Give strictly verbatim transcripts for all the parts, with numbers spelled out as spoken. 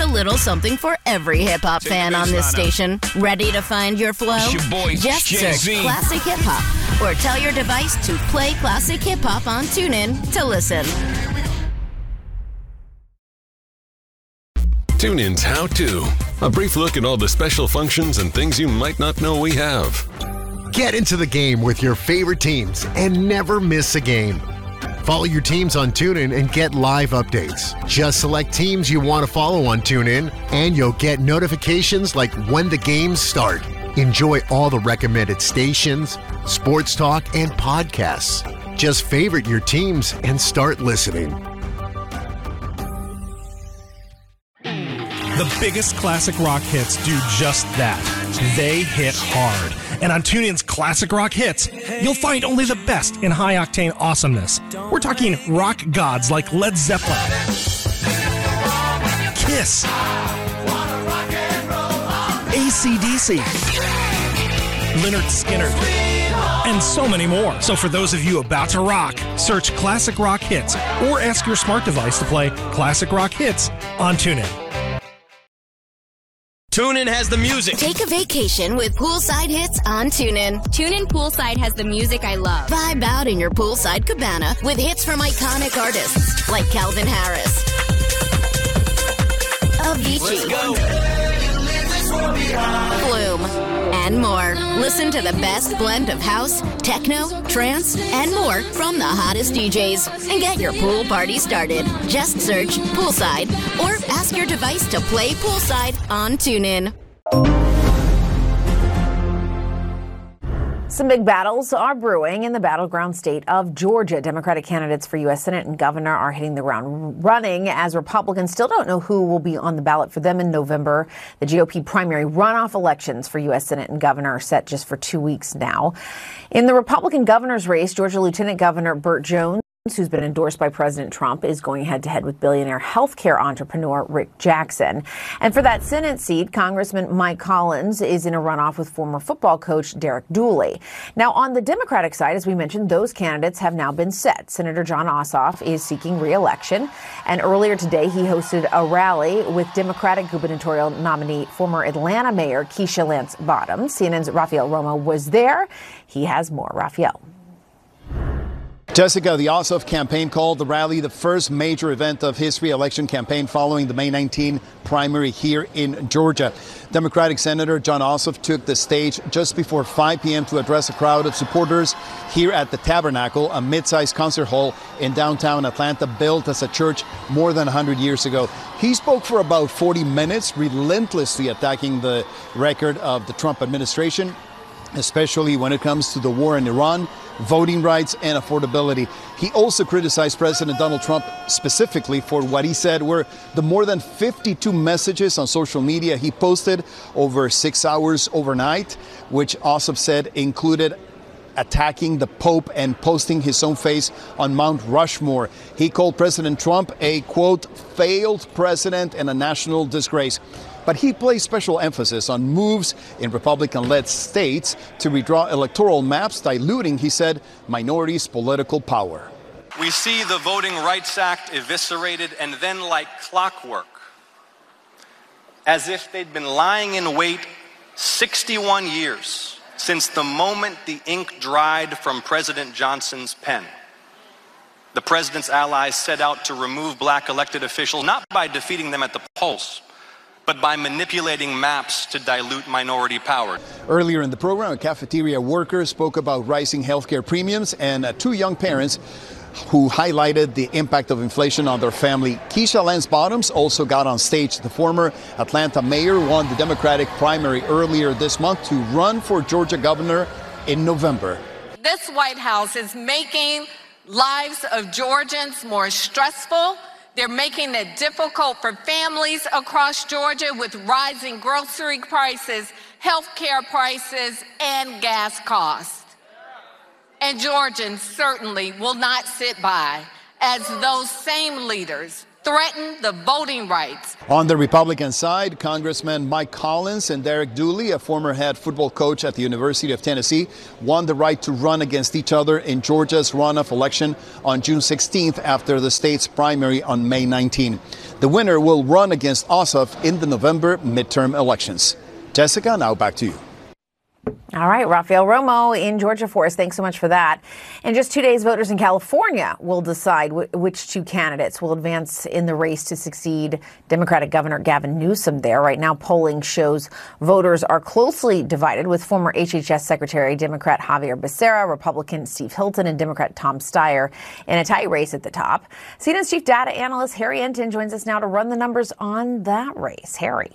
a little something for every hip-hop fan on this station. Ready to find your flow? It's your boy, Just search Jay-Z. Classic Hip Hop or tell your device to play Classic Hip Hop on TuneIn to listen. TuneIn's How To. A brief look at all the special functions and things you might not know we have. Get into the game with your favorite teams and never miss a game. Follow your teams on TuneIn and get live updates. Just select teams you want to follow on TuneIn, and you'll get notifications like when the games start. Enjoy all the recommended stations, sports talk, and podcasts. Just favorite your teams and start listening. The biggest classic rock hits do just that. They hit hard. And on TuneIn's Classic Rock Hits, you'll find only the best in high-octane awesomeness. We're talking rock gods like Led Zeppelin, Kiss, A C D C, Lynyrd Skynyrd, and so many more. So for those of you about to rock, search Classic Rock Hits or ask your smart device to play Classic Rock Hits on TuneIn. TuneIn has the music. Take a vacation with Poolside Hits on TuneIn. TuneIn Poolside has the music I love. Vibe out in your poolside cabana with hits from iconic artists like Calvin Harris, Avicii, Flume, and more. Listen to the best blend of house, techno, trance, and more from the hottest D Js and get your pool party started. Just search Poolside or ask your device to play Poolside on TuneIn. Some big battles are brewing in the battleground state of Georgia. Democratic candidates for U S Senate and governor are hitting the ground running as Republicans still don't know who will be on the ballot for them in November. The G O P primary runoff elections for U S Senate and governor are set just for two weeks now. In the Republican governor's race, Georgia Lieutenant Governor Burt Jones, who's been endorsed by President Trump, is going head-to-head with billionaire healthcare entrepreneur Rick Jackson. And for that Senate seat, Congressman Mike Collins is in a runoff with former football coach Derek Dooley. Now, on the Democratic side, as we mentioned, those candidates have now been set. Senator Jon Ossoff is seeking re-election, and earlier today he hosted a rally with Democratic gubernatorial nominee, former Atlanta Mayor Keisha Lance Bottoms. C N N's Rafael Romo was there. He has more. Rafael. Jessica, the Ossoff campaign called the rally the first major event of his re-election campaign following the May nineteenth primary here in Georgia. Democratic Senator Jon Ossoff took the stage just before five p.m. to address a crowd of supporters here at the Tabernacle, a mid-sized concert hall in downtown Atlanta built as a church more than one hundred years ago. He spoke for about forty minutes, relentlessly attacking the record of the Trump administration, especially when it comes to the war in Iran, voting rights, and affordability. He also criticized President Donald Trump specifically for what he said were the more than fifty-two messages on social media he posted over six hours overnight, which Ossoff said included attacking the Pope and posting his own face on Mount Rushmore. He called President Trump a, quote, failed president and a national disgrace. But he placed special emphasis on moves in Republican-led states to redraw electoral maps, diluting, he said, minorities' political power. We see the Voting Rights Act eviscerated, and then like clockwork, as if they'd been lying in wait sixty-one years since the moment the ink dried from President Johnson's pen. The president's allies set out to remove black elected officials, not by defeating them at the polls, but by manipulating maps to dilute minority power. Earlier in the program, a cafeteria worker spoke about rising healthcare premiums, and uh, two young parents who highlighted the impact of inflation on their family. Keisha Lance Bottoms also got on stage. The former Atlanta mayor won the Democratic primary earlier this month to run for Georgia governor in November. This White House is making lives of Georgians more stressful. They're making it difficult for families across Georgia with rising grocery prices, health care prices, and gas costs. And Georgians certainly will not sit by as those same leaders threaten the voting rights. On the Republican side, Congressman Mike Collins and Derek Dooley, a former head football coach at the University of Tennessee, won the right to run against each other in Georgia's runoff election on June sixteenth after the state's primary on May nineteenth. The winner will run against Ossoff in the November midterm elections. Jessica, now back to you. All right, Rafael Romo in Georgia for us. Thanks so much for that. In just two days, voters in California will decide w- which two candidates will advance in the race to succeed Democratic Governor Gavin Newsom there. Right now, polling shows voters are closely divided, with former H H S Secretary Democrat Xavier Becerra, Republican Steve Hilton, and Democrat Tom Steyer in a tight race at the top. C N N's chief data analyst Harry Enton joins us now to run the numbers on that race. Harry.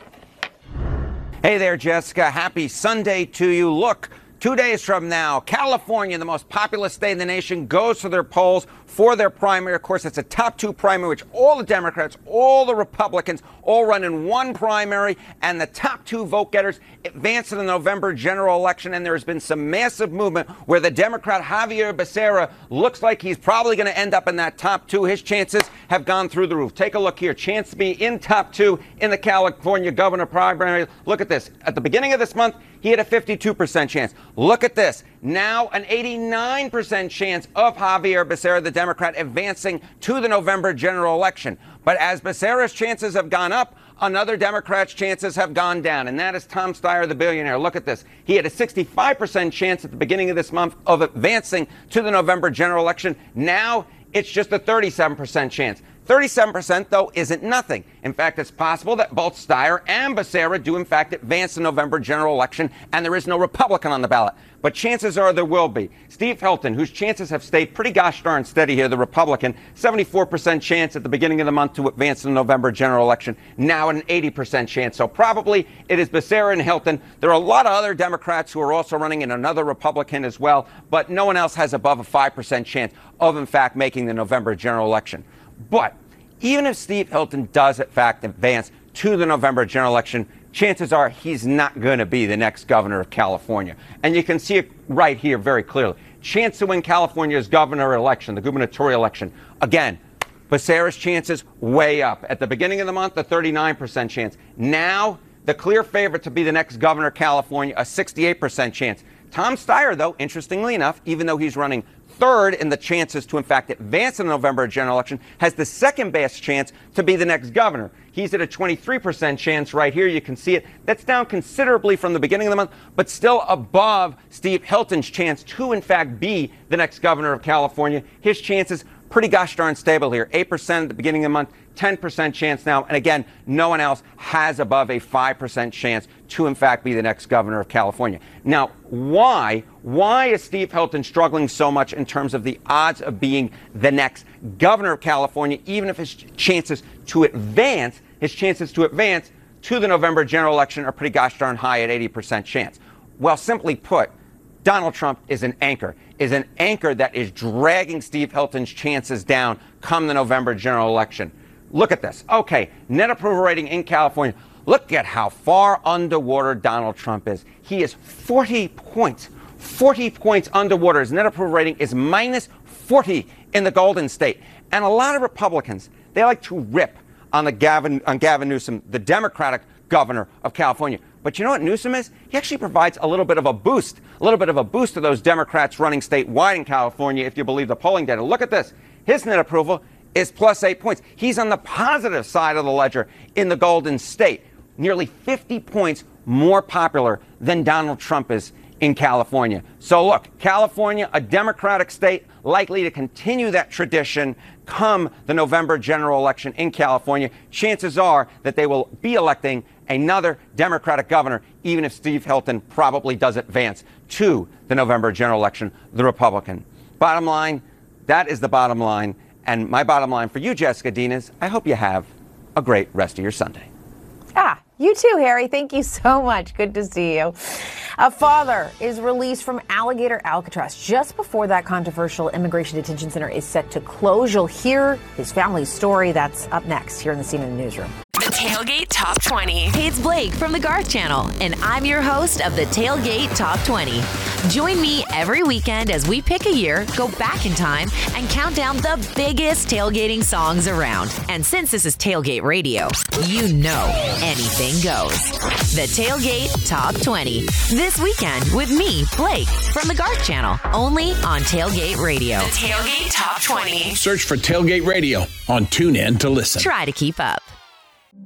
Hey there, Jessica. Happy Sunday to you. Look, two days from now, California, the most populous state in the nation, goes to their polls for their primary. Of course, it's a top two primary, which all the Democrats, all the Republicans, all run in one primary, and the top two vote getters advance to the November general election. And there has been some massive movement where the Democrat Xavier Becerra looks like he's probably going to end up in that top two. His chances have gone through the roof. Take a look here. Chance to be in top two in the California governor primary. Look at this. At the beginning of this month, he had a fifty-two percent chance. Look at this. Now an eighty-nine percent chance of Xavier Becerra, the Democrat, advancing to the November general election. But as Becerra's chances have gone up, another Democrat's chances have gone down, and that is Tom Steyer, the billionaire. Look at this. He had a sixty-five percent chance at the beginning of this month of advancing to the November general election. Now it's just a thirty-seven percent chance. thirty-seven percent, though, isn't nothing. In fact, it's possible that both Steyer and Becerra do, in fact, advance the November general election, and there is no Republican on the ballot. But chances are there will be. Steve Hilton, whose chances have stayed pretty gosh darn steady here, the Republican, seventy-four percent chance at the beginning of the month to advance the November general election, now an eighty percent chance. So probably it is Becerra and Hilton. There are a lot of other Democrats who are also running, and another Republican as well, but no one else has above a five percent chance of, in fact, making the November general election. But even if Steve Hilton does, in fact, advance to the November general election, chances are he's not going to be the next governor of California. And you can see it right here very clearly. Chance to win California's governor election, the gubernatorial election. Again, Becerra's chances way up. At the beginning of the month, a thirty-nine percent chance. Now, the clear favorite to be the next governor of California, a sixty-eight percent chance. Tom Steyer, though, interestingly enough, even though he's running third in the chances to, in fact, advance in the November general election, has the second best chance to be the next governor. He's at a twenty-three percent chance right here. You can see it. That's down considerably from the beginning of the month, but still above Steve Hilton's chance to, in fact, be the next governor of California. His chances pretty gosh darn stable here. eight percent at the beginning of the month, ten percent chance now. And again, no one else has above a five percent chance to, in fact, be the next governor of California. Now, why? Why is Steve Hilton struggling so much in terms of the odds of being the next governor of California, even if his chances to advance, his chances to advance to the November general election are pretty gosh darn high at eighty percent chance? Well, simply put, Donald Trump is an anchor, is an anchor that is dragging Steve Hilton's chances down come the November general election. Look at this. Okay, net approval rating in California. Look at how far underwater Donald Trump is. He is forty points, forty points underwater. His net approval rating is minus forty in the Golden State. And a lot of Republicans, they like to rip on the Gavin, on Gavin Newsom, the Democratic governor of California. But you know what Newsom is? He actually provides a little bit of a boost, a little bit of a boost to those Democrats running statewide in California, if you believe the polling data. Look at this. His net approval is plus eight points. He's on the positive side of the ledger in the Golden State, nearly fifty points more popular than Donald Trump is in California. So look, California, a Democratic state, likely to continue that tradition come the November general election in California. Chances are that they will be electing another Democratic governor, even if Steve Hilton probably does advance to the November general election, the Republican. Bottom line, that is the bottom line. And my bottom line for you, Jessica Dean, is I hope you have a great rest of your Sunday. Ah, you too, Harry. Thank you so much. Good to see you. A father is released from Alligator Alcatraz just before that controversial immigration detention center is set to close. You'll hear his family's story. That's up next here in the C N N Newsroom. Tailgate Top twenty. Hey, it's Blake from the Garth Channel, and I'm your host of the Tailgate Top twenty. Join me every weekend as we pick a year, go back in time, and count down the biggest tailgating songs around. And since this is Tailgate Radio, you know anything goes. The Tailgate Top twenty. This weekend with me, Blake, from the Garth Channel, only on Tailgate Radio. The Tailgate Top twenty. Search for Tailgate Radio on TuneIn to listen. Try to keep up.